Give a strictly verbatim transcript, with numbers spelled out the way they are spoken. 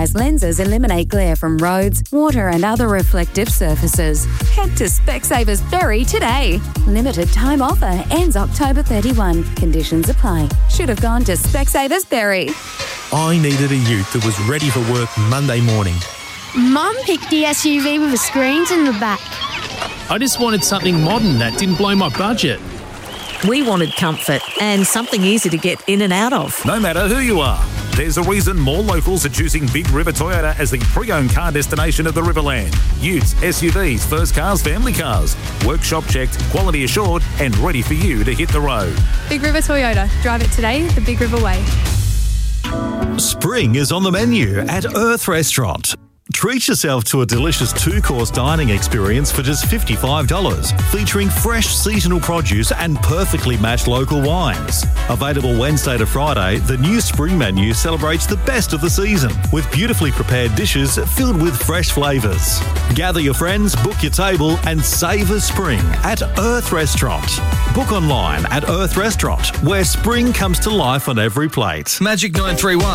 polarised lenses eliminate glare from roads, water and other reflective surfaces. Head to Specsavers Berry today. Limited time offer ends October thirty-first. Conditions apply. Should have gone to Specsavers Berry. I needed a ute that was ready for work Monday morning. Mum picked the S U V with the screens in the back. I just wanted something modern that didn't blow my budget. We wanted comfort and something easy to get in and out of. No matter who you are, there's a reason more locals are choosing Big River Toyota as the pre-owned car destination of the Riverland. Utes, S U Vs, first cars, family cars. Workshop checked, quality assured and ready for you to hit the road. Big River Toyota. Drive it today the Big River way. Spring is on the menu at Earth Restaurant. Treat yourself to a delicious two-course dining experience for just fifty-five dollars, featuring fresh seasonal produce and perfectly matched local wines. Available Wednesday to Friday, the new spring menu celebrates the best of the season with beautifully prepared dishes filled with fresh flavours. Gather your friends, book your table and savour spring at Earth Restaurant. Book online at Earth Restaurant, where spring comes to life on every plate. Magic nine three one.